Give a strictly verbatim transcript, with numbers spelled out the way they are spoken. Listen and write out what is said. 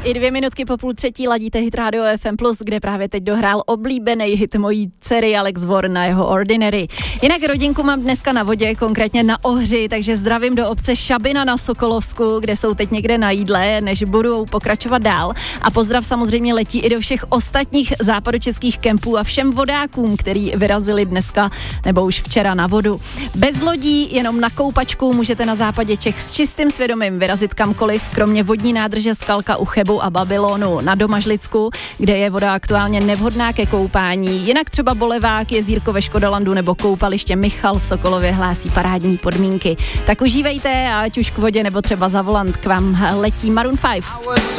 I dvě minutky po půl třetí ladíte Hit Radio F M plus, kde právě teď dohrál oblíbený hit mojí dcery Alex Warren na jeho Ordinary. Jinak rodinku mám dneska na vodě, konkrétně na Ohři, takže zdravím do obce Šabina na Sokolovsku, kde jsou teď někde na jídle, než budou pokračovat dál. A pozdrav samozřejmě letí i do všech ostatních západočeských kempů a všem vodákům, který vyrazili dneska nebo už včera na vodu. Bez lodí, jenom na koupačku můžete na západě Čech s čistým svědomím vyrazit kamkoliv, kromě vodní nádrže Skalka u Chebu a Babylonu na Domažlicku, kde je voda aktuálně nevhodná ke koupání. Jinak třeba Bolevák, jezírko ve Škodalandu nebo koupaliště Michal v Sokolově hlásí parádní podmínky. Tak užívejte a ať už k vodě nebo třeba za volant k vám letí Maroon pět.